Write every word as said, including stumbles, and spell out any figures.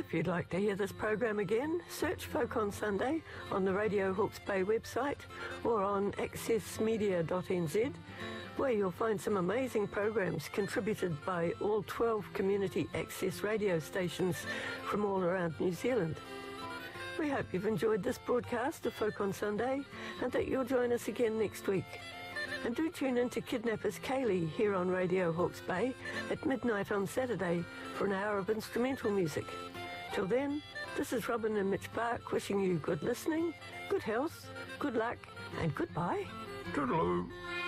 If you'd like to hear this program again, search Folk on Sunday on the Radio Hawke's Bay website or on access media dot n z, where you'll find some amazing programs contributed by all twelve community access radio stations from all around New Zealand. We hope you've enjoyed this broadcast of Folk on Sunday and that you'll join us again next week. And do tune in to Kidnappers Kaylee here on Radio Hawke's Bay at midnight on Saturday for an hour of instrumental music. Till then, this is Robin and Mitch Park wishing you good listening, good health, good luck, and goodbye. Toodaloo.